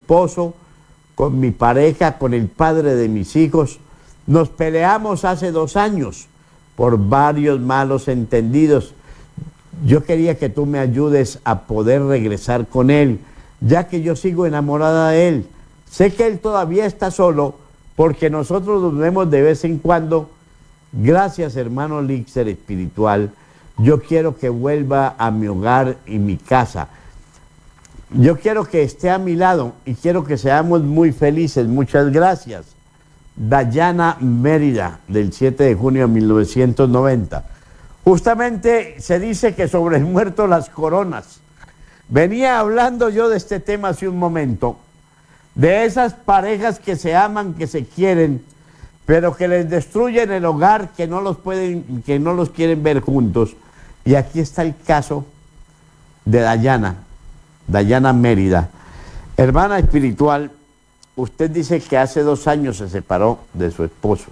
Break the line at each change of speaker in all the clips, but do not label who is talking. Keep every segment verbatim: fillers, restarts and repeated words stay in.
esposo, con mi pareja, con el padre de mis hijos. Nos peleamos hace dos años por varios malos entendidos. Yo quería que tú me ayudes a poder regresar con él, ya que yo sigo enamorada de él. Sé que él todavía está solo, porque nosotros nos vemos de vez en cuando. Gracias, hermano Elixir espiritual. Yo quiero que vuelva a mi hogar y mi casa. Yo quiero que esté a mi lado y quiero que seamos muy felices. Muchas gracias. Dayana Mérida, del siete de junio de mil novecientos noventa. Justamente se dice que sobre el muerto las coronas. Venía hablando yo de este tema hace un momento, de esas parejas que se aman, que se quieren, pero que les destruyen el hogar, que no los pueden, que no los quieren ver juntos. Y aquí está el caso de Dayana, Dayana Mérida. Hermana espiritual, usted dice que hace dos años se separó de su esposo,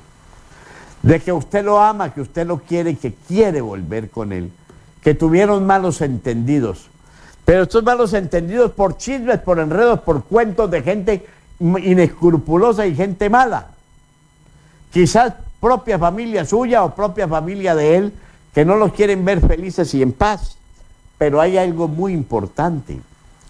de que usted lo ama, que usted lo quiere, que quiere volver con él, que tuvieron malos entendidos. Pero estos malos entendidos por chismes, por enredos, por cuentos de gente inescrupulosa y gente mala. Quizás propia familia suya o propia familia de él, que no los quieren ver felices y en paz. Pero hay algo muy importante,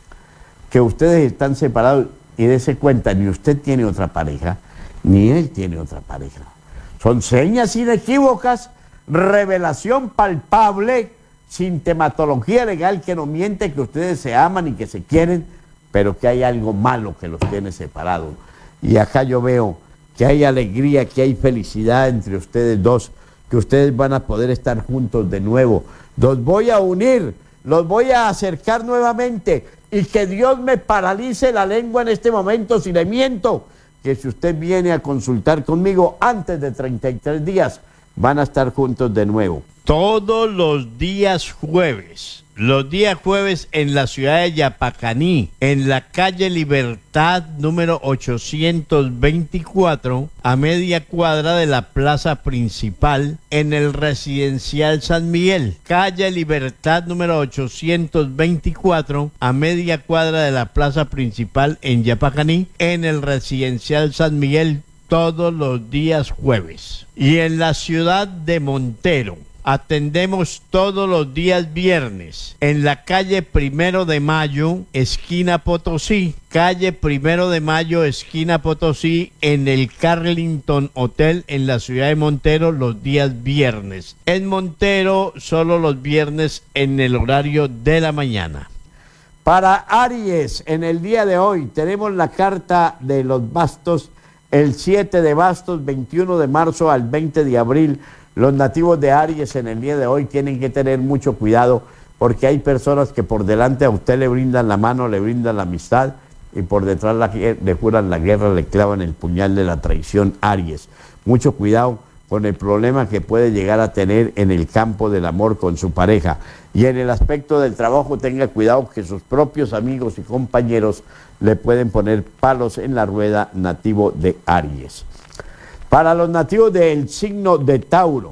que ustedes están separados y dése cuenta, ni usted tiene otra pareja, ni él tiene otra pareja. Son señas inequívocas, revelación palpable, sintomatología legal que no miente, que ustedes se aman y que se quieren, pero que hay algo malo que los tiene separados. Y acá yo veo que hay alegría, que hay felicidad entre ustedes dos, que ustedes van a poder estar juntos de nuevo. Los voy a unir, los voy a acercar nuevamente, y que Dios me paralice la lengua en este momento si le miento, que si usted viene a consultar conmigo antes de treinta y tres días, van a estar juntos de nuevo.
Todos los días jueves, los días jueves en la ciudad de Yapacaní, en la calle Libertad número ochocientos veinticuatro, a media cuadra de la plaza principal, en el residencial San Miguel. Calle Libertad número ochocientos veinticuatro, a media cuadra de la plaza principal en Yapacaní, en el residencial San Miguel, todos los días jueves. Y en la ciudad de Montero, atendemos todos los días viernes en la calle Primero de Mayo, esquina Potosí, calle Primero de Mayo, esquina Potosí, en el Carlington Hotel en la ciudad de Montero, los días viernes. En Montero, solo los viernes en el horario de la mañana.
Para Aries, en el día de hoy, tenemos la carta de los bastos, el siete de bastos, veintiuno de marzo al veinte de abril. Los nativos de Aries en el día de hoy tienen que tener mucho cuidado, porque hay personas que por delante a usted le brindan la mano, le brindan la amistad, y por detrás la, le juran la guerra, le clavan el puñal de la traición. Aries, mucho cuidado con el problema que puede llegar a tener en el campo del amor con su pareja. Y en el aspecto del trabajo, tenga cuidado que sus propios amigos y compañeros le pueden poner palos en la rueda, nativo de Aries. Para los nativos del signo de Tauro,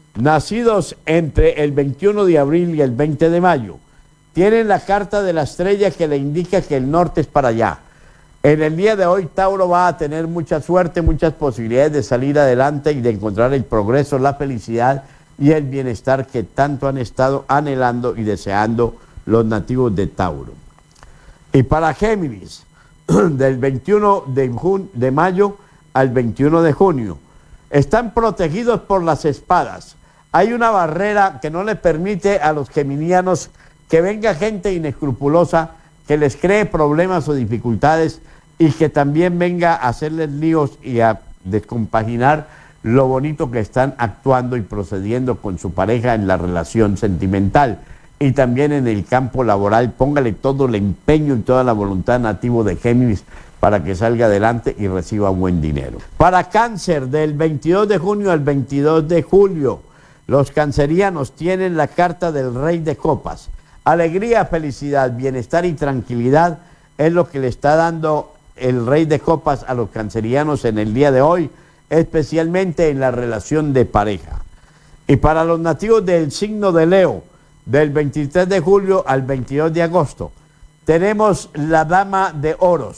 nacidos entre el veintiuno de abril y el veinte de mayo, tienen la carta de la estrella que le indica que el norte es para allá. En el día de hoy, Tauro va a tener mucha suerte, muchas posibilidades de salir adelante y de encontrar el progreso, la felicidad y el bienestar que tanto han estado anhelando y deseando los nativos de Tauro. Y para Géminis, del veintiuno de mayo al veintiuno de junio, están protegidos por las espadas. Hay una barrera que no le permite a los geminianos que venga gente inescrupulosa, que les cree problemas o dificultades y que también venga a hacerles líos y a descompaginar lo bonito que están actuando y procediendo con su pareja en la relación sentimental. Y también en el campo laboral, póngale todo el empeño y toda la voluntad, nativo de Géminis, para que salga adelante y reciba buen dinero. Para Cáncer, del veintidós de junio al veintidós de julio, los cancerianos tienen la carta del Rey de Copas. Alegría, felicidad, bienestar y tranquilidad es lo que le está dando el Rey de Copas a los cancerianos en el día de hoy, especialmente en la relación de pareja. Y para los nativos del signo de Leo, del veintitrés de julio al veintidós de agosto, tenemos la Dama de Oros.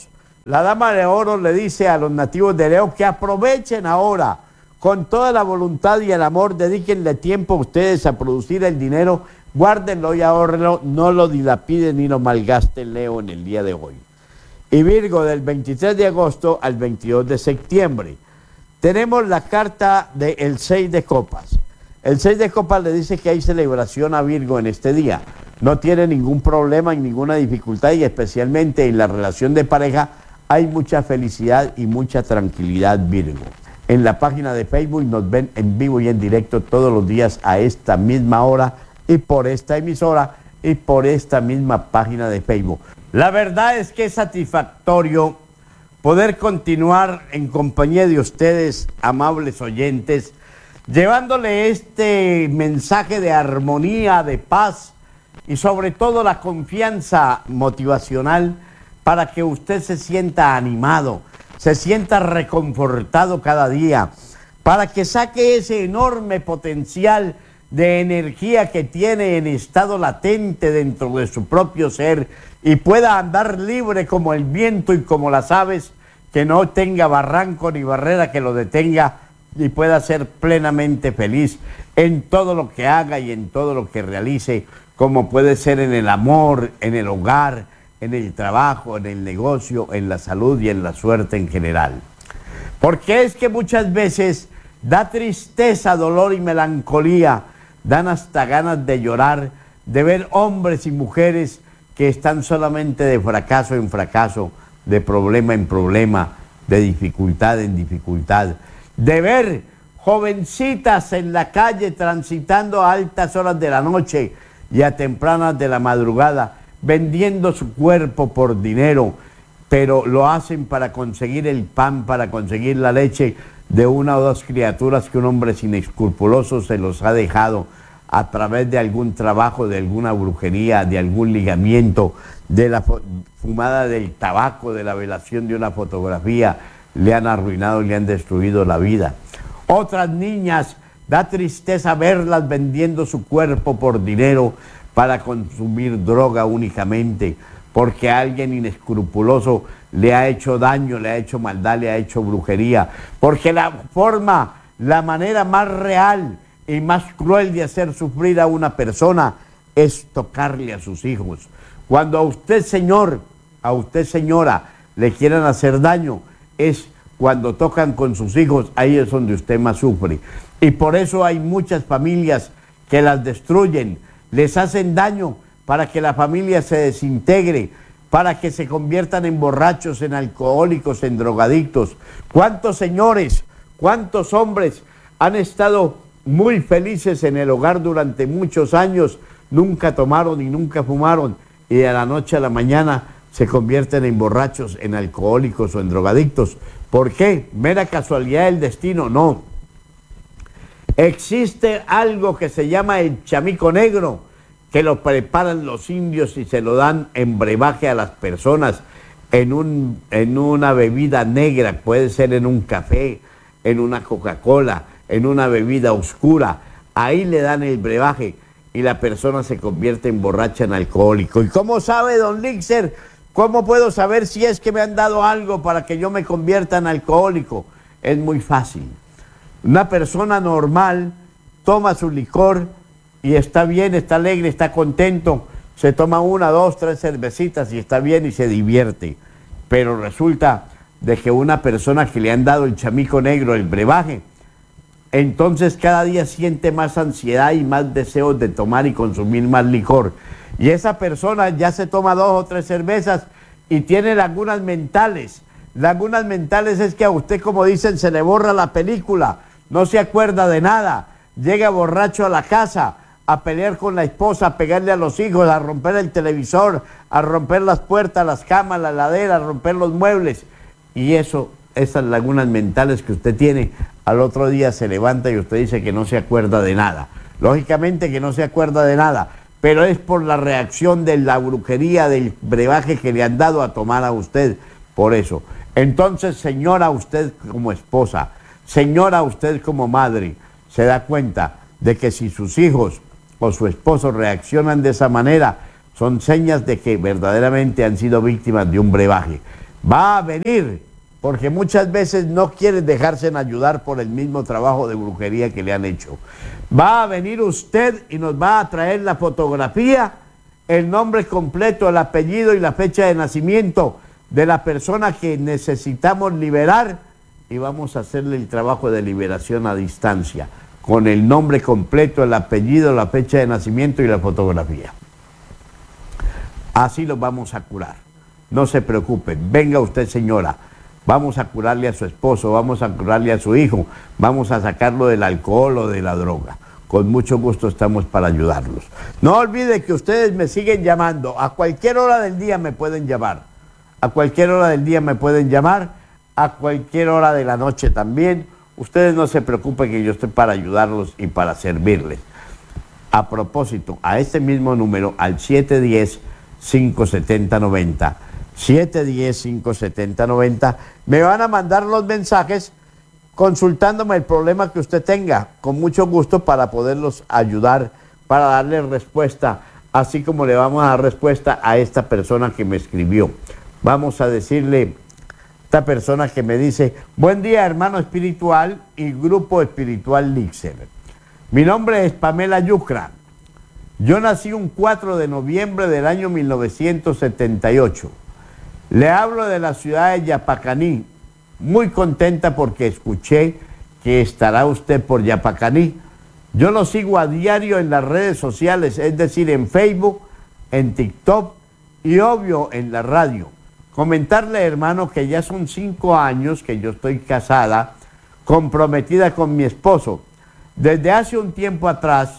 La dama de oro le dice a los nativos de Leo que aprovechen ahora, con toda la voluntad y el amor, dedíquenle tiempo a ustedes a producir el dinero, guárdenlo y ahorrenlo, no lo dilapiden ni lo malgasten, Leo, en el día de hoy. Y Virgo, del veintitrés de agosto al veintidós de septiembre. Tenemos la carta del seis de copas. El seis de copas le dice que hay celebración a Virgo en este día. No tiene ningún problema y ninguna dificultad, y especialmente en la relación de pareja hay mucha felicidad y mucha tranquilidad, Virgo. En la página de Facebook nos ven en vivo y en directo todos los días a esta misma hora y por esta emisora y por esta misma página de Facebook. La verdad es que es satisfactorio poder continuar en compañía de ustedes, amables oyentes, llevándole este mensaje de armonía, de paz y sobre todo la confianza motivacional para que usted se sienta animado, se sienta reconfortado cada día, para que saque ese enorme potencial de energía que tiene en estado latente dentro de su propio ser y pueda andar libre como el viento y como las aves, que no tenga barranco ni barrera que lo detenga y pueda ser plenamente feliz en todo lo que haga y en todo lo que realice, como puede ser en el amor, en el hogar, en el trabajo, en el negocio, en la salud y en la suerte en general. Porque es que muchas veces da tristeza, dolor y melancolía, dan hasta ganas de llorar, de ver hombres y mujeres que están solamente de fracaso en fracaso, de problema en problema, de dificultad en dificultad, de ver jovencitas en la calle transitando a altas horas de la noche y a tempranas de la madrugada, vendiendo su cuerpo por dinero, pero lo hacen para conseguir el pan, para conseguir la leche de una o dos criaturas que un hombre sin escrupuloso se los ha dejado a través de algún trabajo, de alguna brujería, de algún ligamiento, de la fumada del tabaco, de la velación de una fotografía, le han arruinado y le han destruido la vida. Otras niñas, da tristeza verlas vendiendo su cuerpo por dinero para consumir droga únicamente, porque alguien inescrupuloso le ha hecho daño, le ha hecho maldad, le ha hecho brujería, porque la forma, la manera más real y más cruel de hacer sufrir a una persona es tocarle a sus hijos. Cuando a usted, señor, a usted, señora, le quieran hacer daño, es cuando tocan con sus hijos, ahí es donde usted más sufre. Y por eso hay muchas familias que las destruyen, les hacen daño para que la familia se desintegre, para que se conviertan en borrachos, en alcohólicos, en drogadictos. ¿Cuántos señores, cuántos hombres han estado muy felices en el hogar durante muchos años, nunca tomaron y nunca fumaron, y de la noche a la mañana se convierten en borrachos, en alcohólicos o en drogadictos? ¿Por qué? ¿Mera casualidad del destino? No. Existe algo que se llama el chamico negro, que lo preparan los indios y se lo dan en brebaje a las personas en, un, en una bebida negra, puede ser en un café, en una Coca-Cola, en una bebida oscura. Ahí le dan el brebaje y la persona se convierte en borracha, en alcohólico. ¿Y cómo sabe, don Lixer? ¿Cómo puedo saber si es que me han dado algo para que yo me convierta en alcohólico? Es muy fácil. Una persona normal toma su licor y está bien, está alegre, está contento, se toma una, dos, tres cervecitas y está bien y se divierte. Pero resulta de que una persona que le han dado el chamico negro, el brebaje, entonces cada día siente más ansiedad y más deseos de tomar y consumir más licor. Y esa persona ya se toma dos o tres cervezas y tiene lagunas mentales. Lagunas mentales es que a usted, como dicen, se le borra la película, no se acuerda de nada, llega borracho a la casa a pelear con la esposa, a pegarle a los hijos, a romper el televisor, a romper las puertas, las camas, la heladera, a romper los muebles. Y eso, esas lagunas mentales que usted tiene, al otro día se levanta y usted dice que no se acuerda de nada. Lógicamente que no se acuerda de nada, pero es por la reacción de la brujería, del brebaje que le han dado a tomar a usted, por eso. Entonces, señora, usted como esposa, señora, usted como madre, se da cuenta de que si sus hijos o su esposo reaccionan de esa manera, son señas de que verdaderamente han sido víctimas de un brebaje. Va a venir, porque muchas veces no quieren dejarse en ayudar por el mismo trabajo de brujería que le han hecho. Va a venir usted y nos va a traer la fotografía, el nombre completo, el apellido y la fecha de nacimiento de la persona que necesitamos liberar, y vamos a hacerle el trabajo de liberación a distancia, con el nombre completo, el apellido, la fecha de nacimiento y la fotografía. Así lo vamos a curar. No se preocupen, venga usted, señora, vamos a curarle a su esposo, vamos a curarle a su hijo, vamos a sacarlo del alcohol o de la droga. Con mucho gusto estamos para ayudarlos. No olvide que ustedes me siguen llamando, a cualquier hora del día me pueden llamar, a cualquier hora del día me pueden llamar, a cualquier hora de la noche también. Ustedes no se preocupen que yo estoy para ayudarlos y para servirles. A propósito, a este mismo número, al siete uno cero, cinco siete cero, nueve cero, siete uno cero, cinco siete cero, nueve cero, me van a mandar los mensajes consultándome el problema que usted tenga, con mucho gusto para poderlos ayudar, para darle respuesta, así como le vamos a dar respuesta a esta persona que me escribió. Vamos a decirle, esta persona que me dice: buen día, hermano espiritual y grupo espiritual Lixer. Mi nombre es Pamela Yucra. Yo nací un cuatro de noviembre del año mil novecientos setenta y ocho. Le hablo de la ciudad de Yapacaní. Muy contenta porque escuché que estará usted por Yapacaní. Yo lo sigo a diario en las redes sociales, es decir, en Facebook, en TikTok y obvio en la radio. Comentarle, hermano, que ya son cinco años que yo estoy casada, comprometida con mi esposo. Desde hace un tiempo atrás,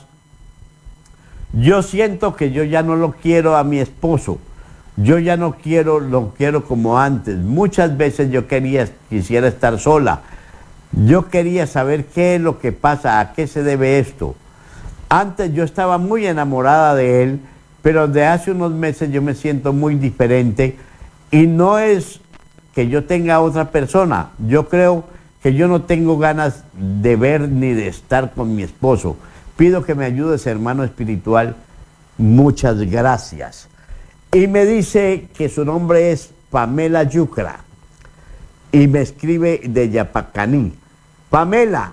yo siento que yo ya no lo quiero a mi esposo. Yo ya no quiero, lo quiero como antes. Muchas veces yo quería, quisiera estar sola. Yo quería saber qué es lo que pasa, a qué se debe esto. Antes yo estaba muy enamorada de él, pero de hace unos meses yo me siento muy diferente. Y no es que yo tenga otra persona. Yo creo que yo no tengo ganas de ver ni de estar con mi esposo. Pido que me ayudes, hermano espiritual. Muchas gracias. Y me dice que su nombre es Pamela Yucra. Y me escribe de Yapacaní. Pamela,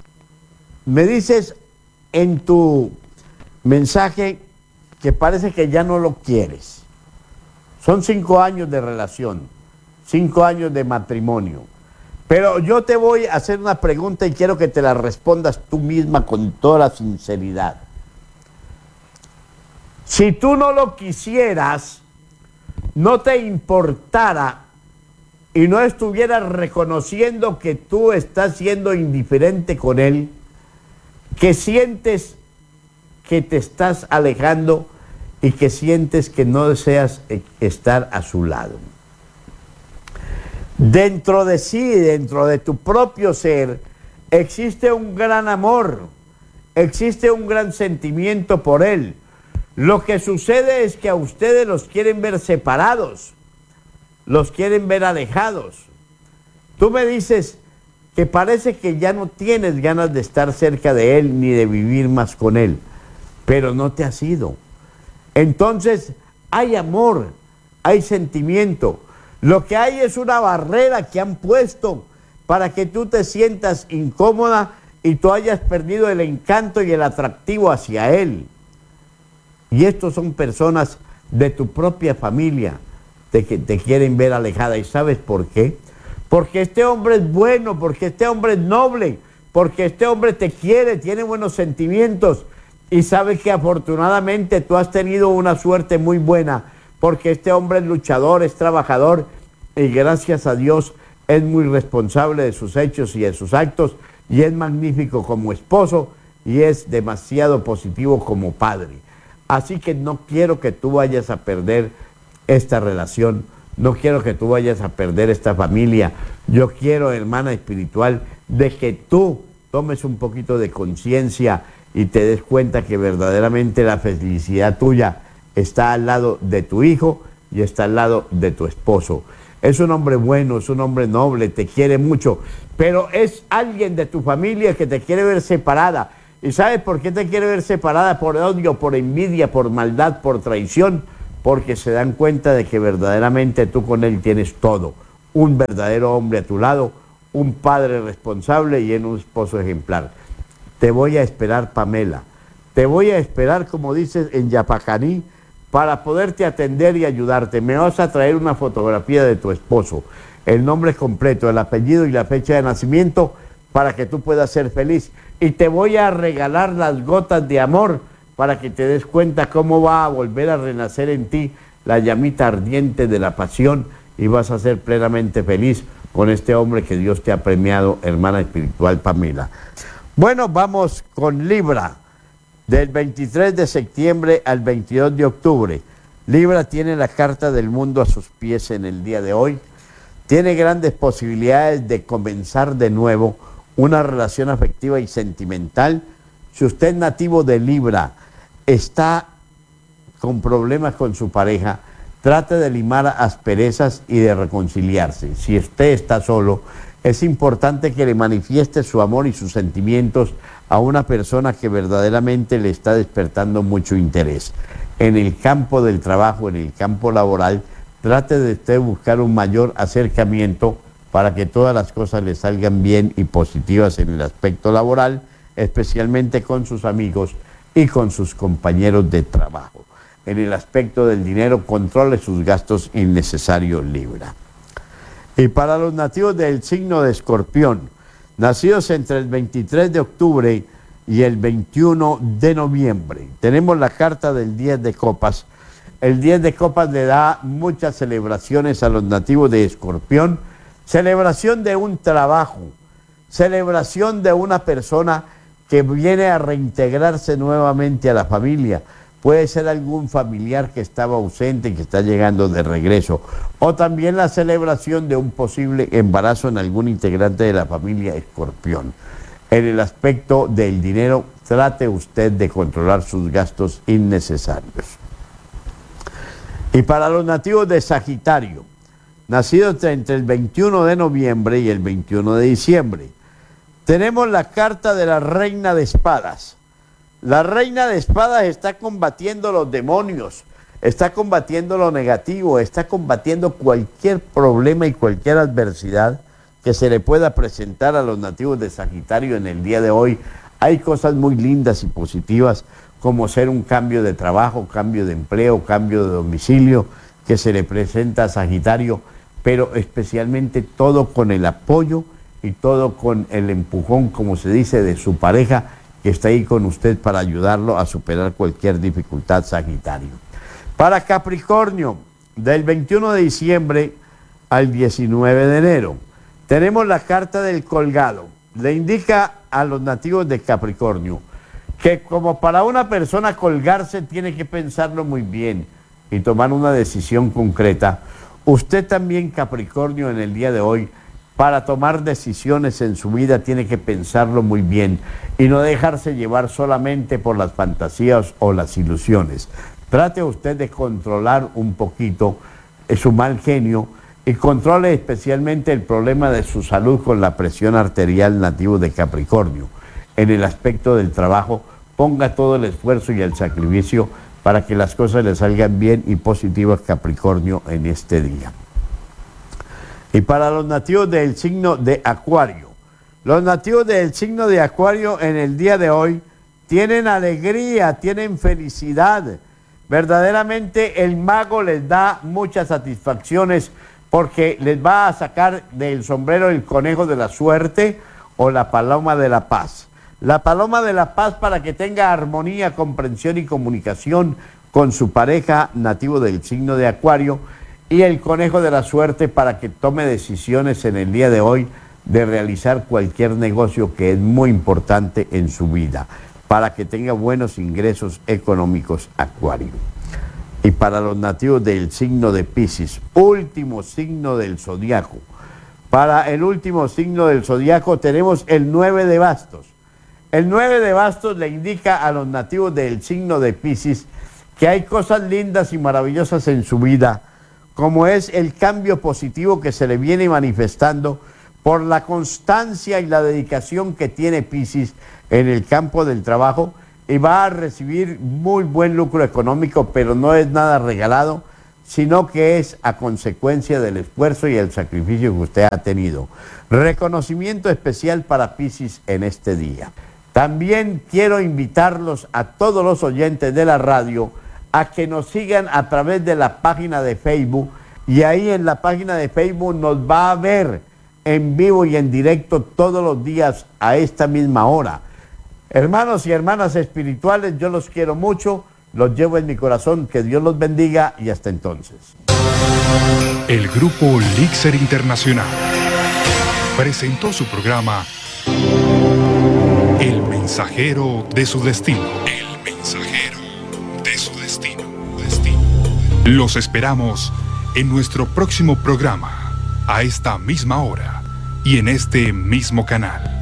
me dices en tu mensaje que parece que ya no lo quieres. Son cinco años de relación, cinco años de matrimonio. Pero yo te voy a hacer una pregunta y quiero que te la respondas tú misma con toda la sinceridad. Si tú no lo quisieras, no te importara y no estuvieras reconociendo que tú estás siendo indiferente con él, que sientes que te estás alejando y que sientes que no deseas estar a su lado. Dentro de sí, dentro de tu propio ser, existe un gran amor, existe un gran sentimiento por él. Lo que sucede es que a ustedes los quieren ver separados, los quieren ver alejados. Tú me dices que parece que ya no tienes ganas de estar cerca de él ni de vivir más con él, pero no te has ido. Entonces hay amor, hay sentimiento. Lo que hay es una barrera que han puesto para que tú te sientas incómoda y tú hayas perdido el encanto y el atractivo hacia él. Y estos son personas de tu propia familia de que te quieren ver alejada. ¿Y sabes por qué? Porque este hombre es bueno, porque este hombre es noble, porque este hombre te quiere, tiene buenos sentimientos. Y sabe que afortunadamente tú has tenido una suerte muy buena, porque este hombre es luchador, es trabajador y gracias a Dios es muy responsable de sus hechos y de sus actos y es magnífico como esposo y es demasiado positivo como padre. Así que no quiero que tú vayas a perder esta relación, no quiero que tú vayas a perder esta familia. Yo quiero, hermana espiritual, de que tú tomes un poquito de conciencia y te des cuenta que verdaderamente la felicidad tuya está al lado de tu hijo y está al lado de tu esposo. Es un hombre bueno, es un hombre noble, te quiere mucho, pero es alguien de tu familia que te quiere ver separada. ¿Y sabes por qué te quiere ver separada? Por odio, por envidia, por maldad, por traición. porque se dan cuenta de que verdaderamente tú con él tienes todo. Un verdadero hombre a tu lado, un padre responsable y en un esposo ejemplar. Te voy a esperar, Pamela. Te voy a esperar, como dices, en Yapacaní, para poderte atender y ayudarte. Me vas a traer una fotografía de tu esposo, el nombre completo, el apellido y la fecha de nacimiento, para que tú puedas ser feliz. Y te voy a regalar las gotas de amor para que te des cuenta cómo va a volver a renacer en ti la llamita ardiente de la pasión y vas a ser plenamente feliz con este hombre que Dios te ha premiado, hermana espiritual Pamela. Bueno, vamos con Libra, del veintitrés de septiembre al veintidós de octubre. Libra tiene la carta del mundo a sus pies en el día de hoy. Tiene grandes posibilidades de comenzar de nuevo una relación afectiva y sentimental. Si usted es nativo de Libra, está con problemas con su pareja, trate de limar asperezas y de reconciliarse. Si usted está solo, es importante que le manifieste su amor y sus sentimientos a una persona que verdaderamente le está despertando mucho interés. En el campo del trabajo, en el campo laboral, trate de usted buscar un mayor acercamiento para que todas las cosas le salgan bien y positivas en el aspecto laboral, especialmente con sus amigos y con sus compañeros de trabajo. En el aspecto del dinero, controle sus gastos innecesarios, Libra. Y para los nativos del signo de Escorpión, nacidos entre el veintitrés de octubre y el veintiuno de noviembre, tenemos la carta del diez de copas. El diez de copas le da muchas celebraciones a los nativos de Escorpión, celebración de un trabajo, celebración de una persona que viene a reintegrarse nuevamente a la familia. Puede ser algún familiar que estaba ausente y que está llegando de regreso. O también la celebración de un posible embarazo en algún integrante de la familia Escorpión. En el aspecto del dinero, trate usted de controlar sus gastos innecesarios. Y para los nativos de Sagitario, nacidos entre el veintiuno de noviembre y el veintiuno de diciembre, tenemos la carta de la Reina de Espadas. La Reina de Espadas está combatiendo los demonios, está combatiendo lo negativo, está combatiendo cualquier problema y cualquier adversidad que se le pueda presentar a los nativos de Sagitario en el día de hoy. Hay cosas muy lindas y positivas, como ser un cambio de trabajo, cambio de empleo, cambio de domicilio, que se le presenta a Sagitario, pero especialmente todo con el apoyo y todo con el empujón, como se dice, de su pareja, que está ahí con usted para ayudarlo a superar cualquier dificultad, Sagitario. Para Capricornio, del veintiuno de diciembre al diecinueve de enero, tenemos la carta del colgado. Le indica a los nativos de Capricornio que como para una persona colgarse tiene que pensarlo muy bien y tomar una decisión concreta. Usted también, Capricornio, en el día de hoy, para tomar decisiones en su vida tiene que pensarlo muy bien y no dejarse llevar solamente por las fantasías o las ilusiones. Trate usted de controlar un poquito su mal genio y controle especialmente el problema de su salud con la presión arterial nativo de Capricornio. En el aspecto del trabajo, ponga todo el esfuerzo y el sacrificio para que las cosas le salgan bien y positivas, Capricornio, en este día. Y para los nativos del signo de Acuario, los nativos del signo de Acuario en el día de hoy tienen alegría, tienen felicidad. Verdaderamente el mago les da muchas satisfacciones porque les va a sacar del sombrero el conejo de la suerte o la paloma de la paz. La paloma de la paz para que tenga armonía, comprensión y comunicación con su pareja nativo del signo de Acuario, y el conejo de la suerte para que tome decisiones en el día de hoy de realizar cualquier negocio que es muy importante en su vida, para que tenga buenos ingresos económicos, Acuario. Y para los nativos del signo de Piscis, último signo del zodiaco, para el último signo del zodiaco tenemos el nueve de bastos. El nueve de bastos le indica a los nativos del signo de Piscis que hay cosas lindas y maravillosas en su vida, como es el cambio positivo que se le viene manifestando por la constancia y la dedicación que tiene Piscis en el campo del trabajo y va a recibir muy buen lucro económico, pero no es nada regalado, sino que es a consecuencia del esfuerzo y el sacrificio que usted ha tenido. Reconocimiento especial para Piscis en este día. También quiero invitarlos a todos los oyentes de la radio a que nos sigan a través de la página de Facebook, y ahí en la página de Facebook nos va a ver en vivo y en directo todos los días a esta misma hora. Hermanos y hermanas espirituales, yo los quiero mucho, los llevo en mi corazón, que Dios los bendiga y hasta entonces.
El Grupo Elixir Internacional presentó su programa El Mensajero de su Destino. El Mensajero de su Destino. Destino. Los esperamos en nuestro próximo programa, a esta misma hora y en este mismo canal.